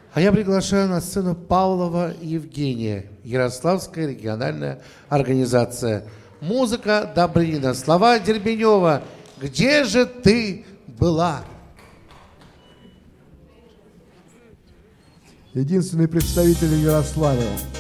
А я приглашаю на сцену Павлова Евгения, Ярославская региональная организация. Музыка Добрынина, слова Дербенева. Где же ты была? Единственный представитель Ярославля.